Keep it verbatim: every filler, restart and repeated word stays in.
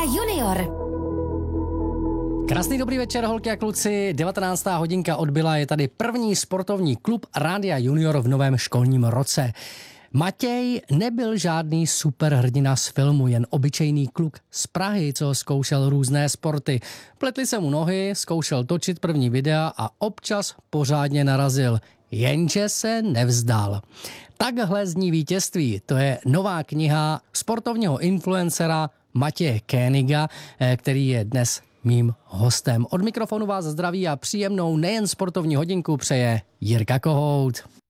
Junior. Krásný dobrý večer, holky a kluci. devatenáctá hodinka odbyla, je tady první sportovní klub Rádia Junior v novém školním roce. Matěj nebyl žádný superhrdina z filmu, jen obyčejný kluk z Prahy, co zkoušel různé sporty. Pletly se mu nohy, zkoušel točit první videa a občas pořádně narazil. Jenže se nevzdal. Takhle zní vítězství. To je nová kniha sportovního influencera Matěje Koeniga, který je dnes mým hostem. Od mikrofonu vás zdraví a příjemnou nejen sportovní hodinku přeje Jirka Kohout.